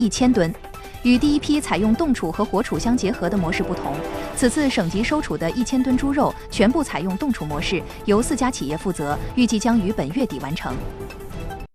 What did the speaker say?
1000吨。与第一批采用冻储和活储相结合的模式不同，此次省级收储的1000吨猪肉全部采用冻储模式，由4家企业负责，预计将于本月底完成。